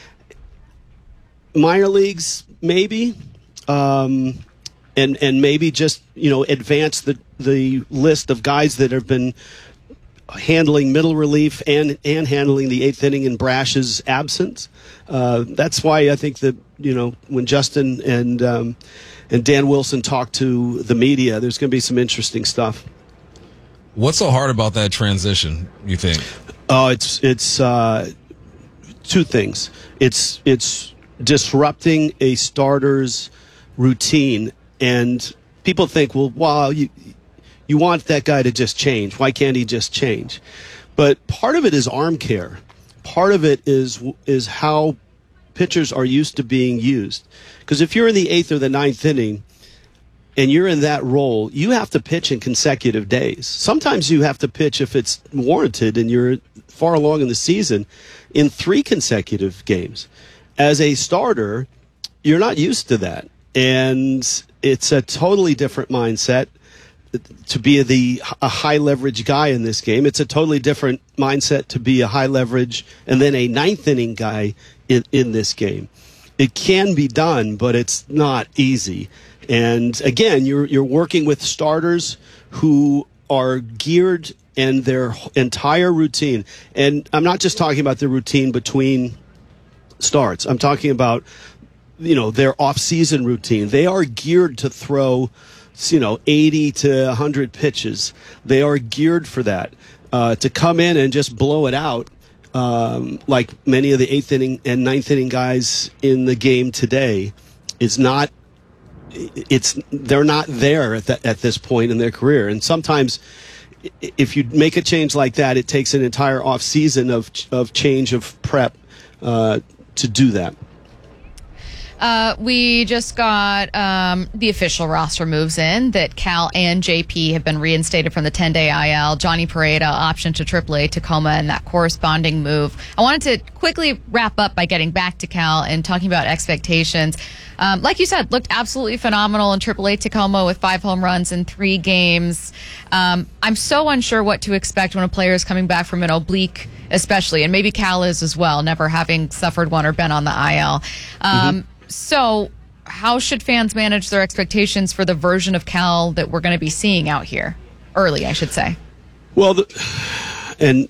minor leagues, maybe, um, and and maybe just you know advance the the list of guys that have been handling middle relief and and handling the eighth inning in Brash's absence. Uh, that's why I think that you know when Justin and um, and Dan Wilson talk to the media, there's going to be some interesting stuff. What's so hard about that transition, you think? Oh, it's it's uh, two things. It's it's disrupting a starter's routine, and people think, well, wow, you you want that guy to just change. Why can't he just change? But part of it is arm care. Part of it is is how pitchers are used to being used. Because if you're in the eighth or the ninth inning, and you're in that role, you have to pitch in consecutive days. Sometimes you have to pitch if it's warranted and you're far along in the season in three consecutive games. As a starter, you're not used to that. And it's a totally different mindset to be the a high leverage guy in this game. It's a totally different mindset to be a high leverage and then a ninth inning guy in, in this game. It can be done, but it's not easy. And again, you're you're working with starters who are geared and their entire routine. And I'm not just talking about the routine between starts. I'm talking about, you know, their off-season routine. They are geared to throw, you know, eighty to one hundred pitches. They are geared for that. Uh, to come in and just blow it out, um, like many of the eighth inning and ninth inning guys in the game today, is not it's they're not there at, the, at this point in their career. And sometimes if you make a change like that, it takes an entire off season of, of change of prep uh, to do that. Uh, we just got um, the official roster moves in that Cal and J P have been reinstated from the ten-day I L. Johnny Pareda option to triple A Tacoma and that corresponding move. I wanted to quickly wrap up by getting back to Cal and talking about expectations. Um, like you said, looked absolutely phenomenal in triple A Tacoma with five home runs in three games. Um, I'm so unsure what to expect when a player is coming back from an oblique, especially, and maybe Cal is as well, never having suffered one or been on the I L. Um, mm-hmm. So how should fans manage their expectations for the version of Cal that we're going to be seeing out here? Early, I should say. Well, the, and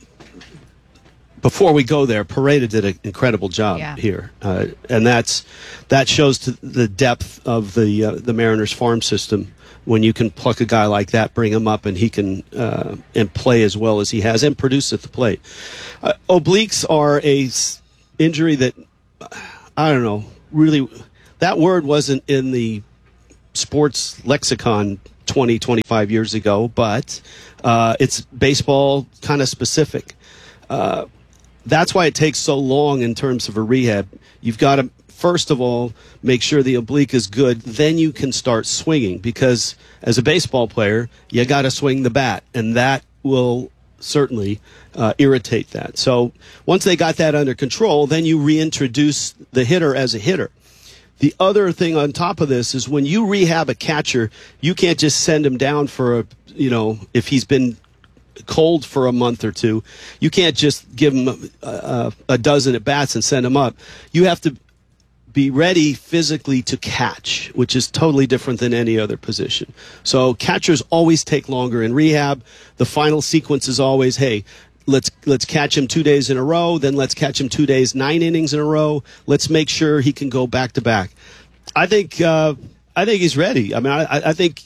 before we go there, Pareda did an incredible job yeah. here. Uh, and that's that shows to the depth of the uh, the Mariners farm system when you can pluck a guy like that, bring him up, and he can uh, and play as well as he has and produce at the plate. Uh, obliques are a s- injury that, I don't know, really, that word wasn't in the sports lexicon twenty, twenty-five years ago, but uh, it's baseball kind of specific. Uh, that's why it takes so long in terms of a rehab. You've got to, first of all, make sure the oblique is good. Then you can start swinging, because as a baseball player, you got to swing the bat, and that will certainly uh, irritate that. So once they got that under control, then you reintroduce the hitter as a hitter. The other thing on top of this is when you rehab a catcher, you can't just send him down for a, you know, if he's been cold for a month or two, you can't just give him a, a, a dozen at bats and send him up. You have to be ready physically to catch, which is totally different than any other position. So catchers always take longer in rehab. The final sequence is always, hey, let's let's catch him two days in a row, then let's catch him two days, nine innings in a row. Let's make sure he can go back to back. I think uh, I think he's ready. I mean, I, I think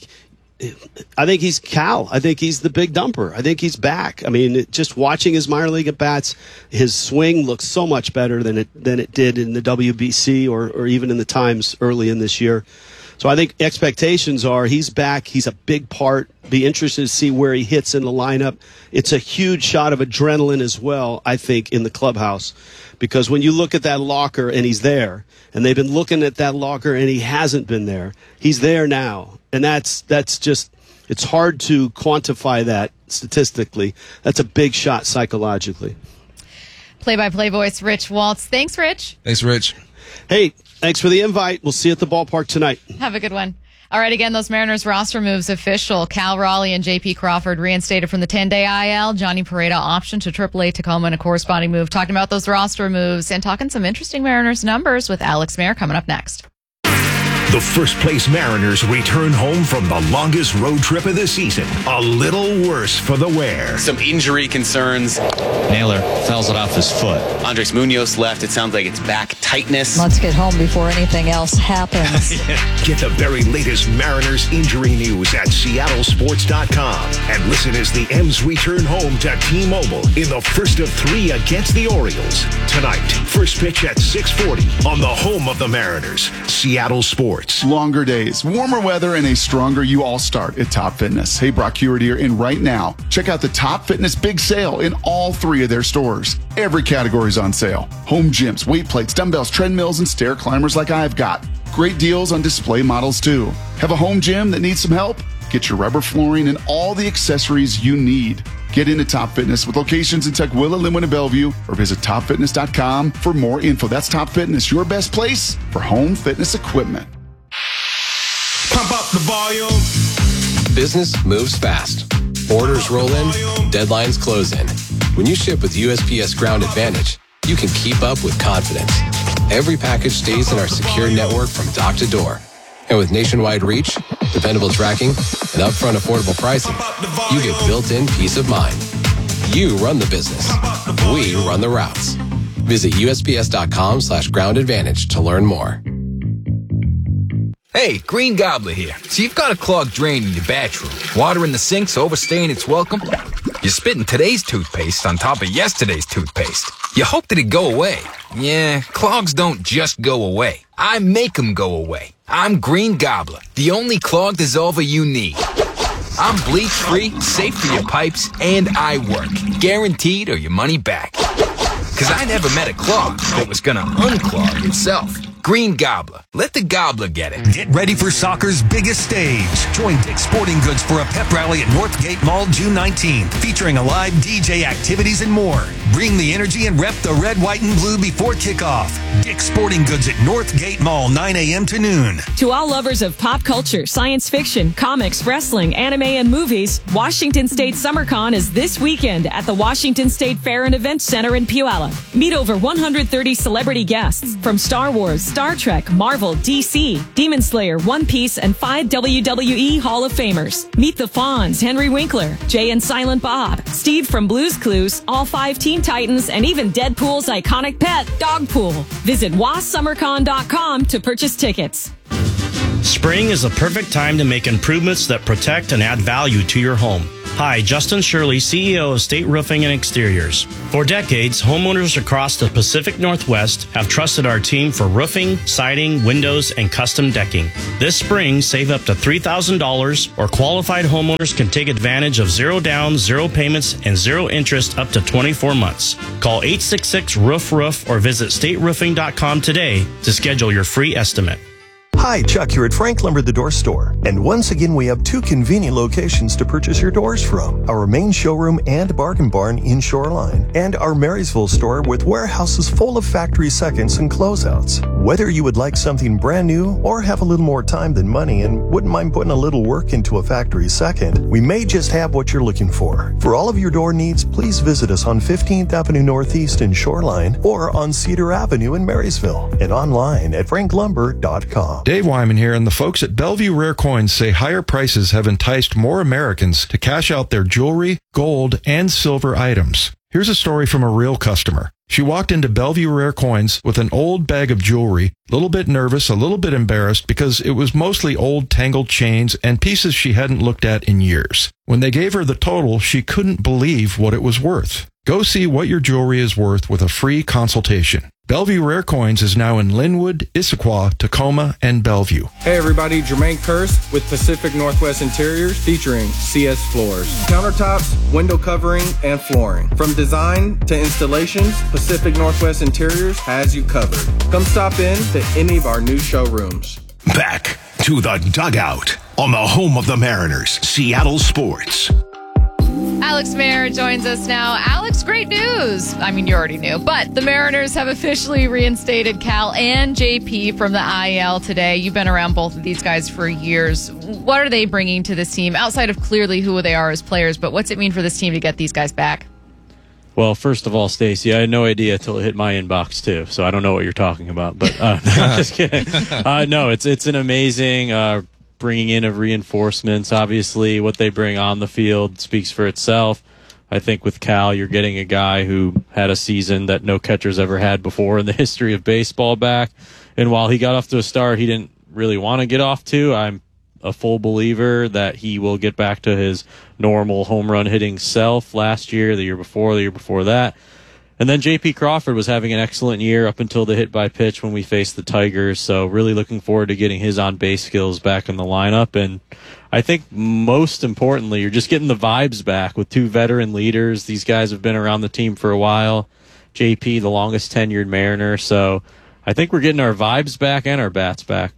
I think he's Cal. I think he's the big dumper. I think he's back. I mean, just watching his minor league at bats, his swing looks so much better than it than it did in the W B C or or even in the Times early in this year. So I think expectations are he's back. He's a big part. Be interested to see where he hits in the lineup. It's a huge shot of adrenaline as well, I think, in the clubhouse. Because when you look at that locker and he's there, and they've been looking at that locker and he hasn't been there, he's there now. And that's that's just, it's hard to quantify that statistically. That's a big shot psychologically. Play-by-play voice, Rich Waltz. Thanks, Rich. Thanks, Rich. Hey, thanks for the invite. We'll see you at the ballpark tonight. Have a good one. All right, again, those Mariners roster moves official. Cal Raleigh and J P Crawford reinstated from the ten-day I L. Johnny Pareda option to triple A Tacoma and a corresponding move. Talking about those roster moves and talking some interesting Mariners numbers with Alex Mayer coming up next. The first place Mariners return home from the longest road trip of the season. A little worse for the wear. Some injury concerns. Naylor fouls it off his foot. Andres Munoz left. It sounds like it's back tightness. Let's get home before anything else happens. Get the very latest Mariners injury news at Seattle Sports dot com. And listen as the M's return home to T-Mobile in the first of three against the Orioles. Tonight, first pitch at six forty on the home of the Mariners, Seattle Sports. Longer days, warmer weather, and a stronger you all start at Top Fitness. Hey, Brock Hewitt here, and right now, check out the Top Fitness Big Sale in all three of their stores. Every category is on sale. Home gyms, weight plates, dumbbells, treadmills, and stair climbers like I've got. Great deals on display models, too. Have a home gym that needs some help? Get your rubber flooring and all the accessories you need. Get into Top Fitness with locations in Tukwila, Linwood, and Bellevue, or visit top fitness dot com for more info. That's Top Fitness, your best place for home fitness equipment. Pump up the volume. Business moves fast. Orders roll in, deadlines close in. When you ship with U S P S Ground Advantage, you can keep up with confidence. Every package stays in our secure network from dock to door. And with nationwide reach, dependable tracking, and upfront affordable pricing, you get built-in peace of mind. You run the business. We run the routes. Visit U S P S dot com slash ground advantage to learn more. Hey, Green Gobbler here. So you've got a clogged drain in your bathroom. Water in the sink's overstaying its welcome. You're spitting today's toothpaste on top of yesterday's toothpaste. You hope that it'd go away. Yeah, clogs don't just go away. I make them go away. I'm Green Gobbler, the only clog dissolver you need. I'm bleach-free, safe for your pipes, and I work. Guaranteed or your money back. Because I never met a clog that was going to unclog itself. Green Gobbler. Let the gobbler get it. Get ready for soccer's biggest stage. Join Dick's Sporting Goods for a pep rally at Northgate Mall June nineteenth, featuring a live D J, activities, and more. Bring the energy and rep the red, white, and blue before kickoff. Dick's Sporting Goods at Northgate Mall, nine a.m. to noon. To all lovers of pop culture, science fiction, comics, wrestling, anime, and movies, Washington State SummerCon is this weekend at the Washington State Fair and Event Center in Puyallup. Meet over one hundred thirty celebrity guests from Star Wars, Star Trek, Marvel, D C, Demon Slayer, One Piece, and five W W E Hall of Famers. Meet the Fonz, Henry Winkler, Jay and Silent Bob, Steve from Blue's Clues, all five Teen Titans, and even Deadpool's iconic pet, Dogpool. Visit was summer con dot com to purchase tickets. Spring is the perfect time to make improvements that protect and add value to your home. Hi, Justin Shirley, C E O of State Roofing and Exteriors. For decades, homeowners across the Pacific Northwest have trusted our team for roofing, siding, windows, and custom decking. This spring, save up to three thousand dollars, or qualified homeowners can take advantage of zero down, zero payments, and zero interest up to twenty-four months. Call eight six six, roof roof or visit state roofing dot com today to schedule your free estimate. Hi, Chuck here at Frank Lumber the Door Store. And once again, we have two convenient locations to purchase your doors from. Our main showroom and bargain barn in Shoreline. And our Marysville store with warehouses full of factory seconds and closeouts. Whether you would like something brand new or have a little more time than money and wouldn't mind putting a little work into a factory second, we may just have what you're looking for. For all of your door needs, please visit us on fifteenth Avenue Northeast in Shoreline or on Cedar Avenue in Marysville and online at frank lumber dot com. Dave Wyman here, and the folks at Bellevue Rare Coins say higher prices have enticed more Americans to cash out their jewelry, gold, and silver items. Here's a story from a real customer. She walked into Bellevue Rare Coins with an old bag of jewelry, a little bit nervous, a little bit embarrassed because it was mostly old tangled chains and pieces she hadn't looked at in years. When they gave her the total, she couldn't believe what it was worth. Go see what your jewelry is worth with a free consultation. Bellevue Rare Coins is now in Linwood, Issaquah, Tacoma, and Bellevue. Hey everybody, Jermaine Kurst with Pacific Northwest Interiors featuring C S Floors. Countertops, window covering, and flooring. From design to installations, Pacific Northwest Interiors has you covered. Come stop in to any of our new showrooms. Back to the dugout on the home of the Mariners, Seattle Sports. Alex Mayer joins us now. Alex, great news. I mean, you already knew, but the Mariners have officially reinstated Cal and J P from the I L today. You've been around both of these guys for years. What are they bringing to this team outside of clearly who they are as players, but what's it mean for this team to get these guys back? Well, first of all, Stacey, I had no idea until it hit my inbox too, so I don't know what you're talking about. But uh, no, I'm just kidding. Uh, no, it's it's an amazing uh, bringing in of reinforcements. Obviously, what they bring on the field speaks for itself. I think with Cal, you're getting a guy who had a season that no catcher's ever had before in the history of baseball back. And while he got off to a start he didn't really want to get off to, I'm a full believer that he will get back to his normal home run hitting self last year, the year before, the year before that. And then J P Crawford was having an excellent year up until the hit by pitch when we faced the Tigers. So really looking forward to getting his on-base skills back in the lineup. And I think most importantly, you're just getting the vibes back with two veteran leaders. These guys have been around the team for a while. J P, the longest tenured Mariner. So I think we're getting our vibes back and our bats back.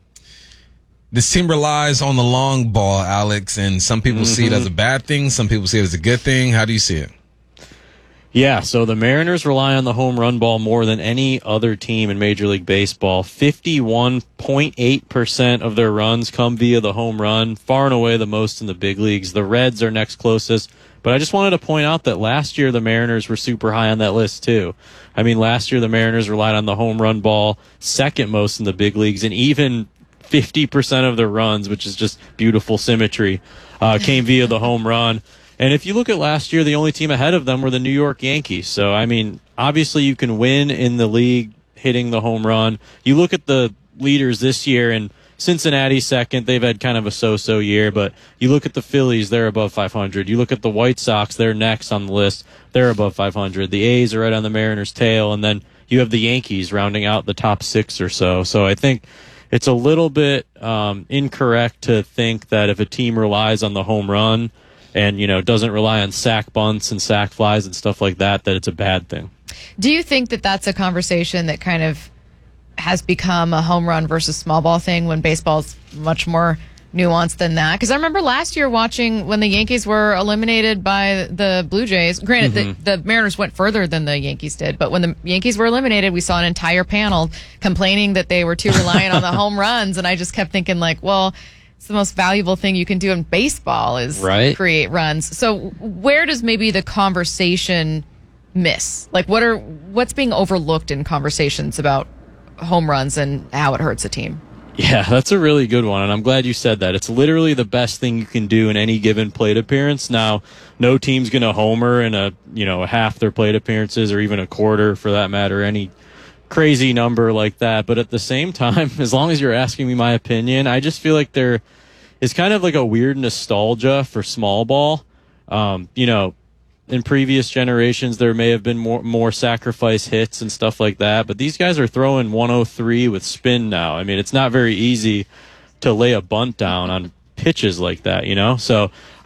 This team relies on the long ball, Alex, and some people mm-hmm. see it as a bad thing. Some people see it as a good thing. How do you see it? Yeah, so the Mariners rely on the home run ball more than any other team in Major League Baseball. fifty-one point eight percent of their runs come via the home run, far and away the most in the big leagues. The Reds are next closest, but I just wanted to point out that last year the Mariners were super high on that list too. I mean, last year the Mariners relied on the home run ball second most in the big leagues, and even fifty percent of their runs, which is just beautiful symmetry, uh, came via the home run. And if you look at last year, the only team ahead of them were the New York Yankees. So, I mean, obviously you can win in the league hitting the home run. You look at the leaders this year, and Cincinnati second. They've had kind of a so-so year, but you look at the Phillies, they're above five hundred. You look at the White Sox, they're next on the list. They're above five hundred. The A's are right on the Mariners' tail, and then you have the Yankees rounding out the top six or so. So I think it's a little bit um, incorrect to think that if a team relies on the home run and, you know, doesn't rely on sack bunts and sack flies and stuff like that, that it's a bad thing. Do you think that that's a conversation that kind of has become a home run versus small ball thing when baseball's much more nuanced than that? Because I remember last year watching when the Yankees were eliminated by the Blue Jays. Granted, mm-hmm. the, the Mariners went further than the Yankees did, but when the Yankees were eliminated, we saw an entire panel complaining that they were too reliant on the home runs, and I just kept thinking, like, well, it's the most valuable thing you can do in baseball is right. create runs. So where does maybe the conversation miss? Like, what are what's being overlooked in conversations about home runs and how it hurts a team? Yeah, that's a really good one, and I'm glad you said that. It's literally the best thing you can do in any given plate appearance. Now, no team's going to homer in a, you know, half their plate appearances or even a quarter for that matter, any crazy number like that. But at the same time, as long as you're asking me my opinion, I just feel like there is kind of like a weird nostalgia for small ball. Um, you know, in previous generations, there may have been more more sacrifice hits and stuff like that, but these guys are throwing one oh three with spin now. I mean, it's not very easy to lay a bunt down on pitches like that, you know? So